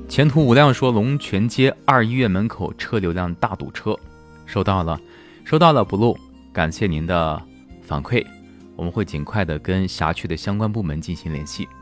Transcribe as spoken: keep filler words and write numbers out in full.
前途无量说龙泉街二医院门口车流量大堵车，收到了，收到了，不露，感谢您的反馈，我们会尽快的跟辖区的相关部门进行联系。